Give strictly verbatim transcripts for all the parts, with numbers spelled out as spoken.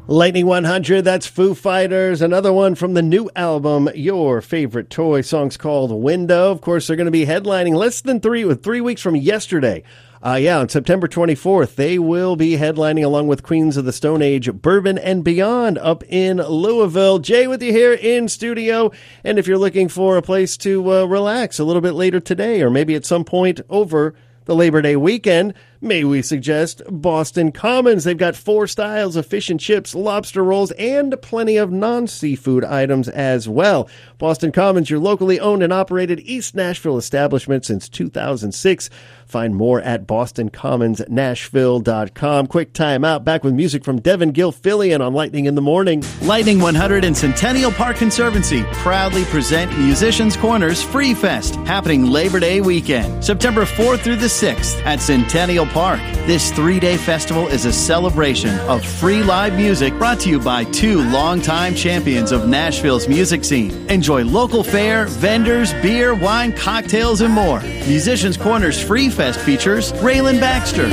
Lightning one hundred, that's Foo Fighters. Another one from the new album, Your Favorite Toy. Song's called Window. Of course, they're going to be headlining less than three, with three weeks from yesterday. Uh, yeah, on September twenty-fourth, they will be headlining along with Queens of the Stone Age, Bourbon and Beyond up in Louisville. Jay with you here in studio. And if you're looking for a place to uh, relax a little bit later today, or maybe at some point over the Labor Day weekend, may we suggest Boston Commons. They've got four styles of fish and chips, lobster rolls, and plenty of non-seafood items as well. Boston Commons, your locally owned and operated East Nashville establishment since two thousand six. Find more at boston commons nashville dot com. Quick time out. Back with music from Devin Gilfillian on Lightning in the Morning. Lightning one hundred and Centennial Park Conservancy proudly present Musicians Corners Free Fest, happening Labor Day weekend, September fourth through the sixth at Centennial Park. This three-day festival is a celebration of free live music brought to you by two longtime champions of Nashville's music scene. Enjoy local fare, vendors, beer, wine, cocktails, and more. Musicians Corners Free Fest features Raylan Baxter,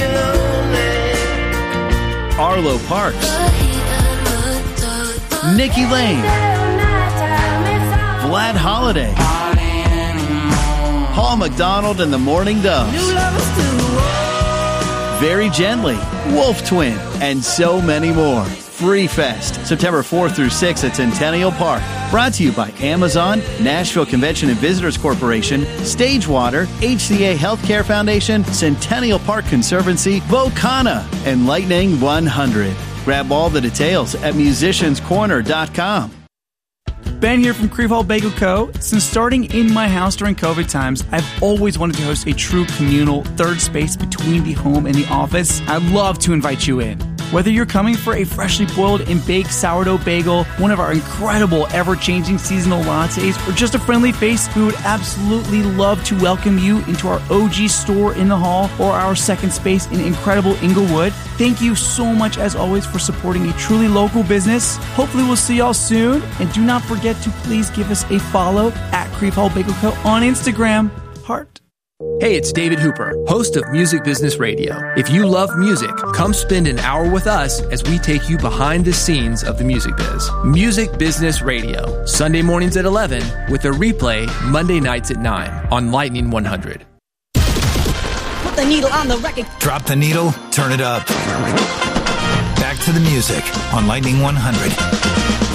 Arlo Parks, Nikki Lane, Vlad Holiday, Paul McDonald and the Morning Doves, Very Gently, Wolf Twin, and so many more. Free Fest, September fourth through sixth at Centennial Park. Brought to you by Amazon, Nashville Convention and Visitors Corporation, Stagewater, H C A Healthcare Foundation, Centennial Park Conservancy, Vocana, and Lightning one hundred. Grab all the details at musicians corner dot com. Ben here from Creve Hall Bagel Co. Since starting in my house during COVID times, I've always wanted to host a true communal third space between the home and the office. I'd love to invite you in. Whether you're coming for a freshly boiled and baked sourdough bagel, one of our incredible ever-changing seasonal lattes, or just a friendly face, we would absolutely love to welcome you into our O G store in the hall or our second space in incredible Inglewood. Thank you so much, as always, for supporting a truly local business. Hopefully we'll see y'all soon. And do not forget to please give us a follow at Creve Hall Bagel Co. on Instagram. Heart. Hey, it's David Hooper, host of Music Business Radio. If you love music, come spend an hour with us as we take you behind the scenes of the music biz. Music Business Radio, Sunday mornings at eleven, with a replay Monday nights at nine on Lightning one hundred. Put the needle on the record. Drop the needle, turn it up. Back to the music on Lightning one hundred.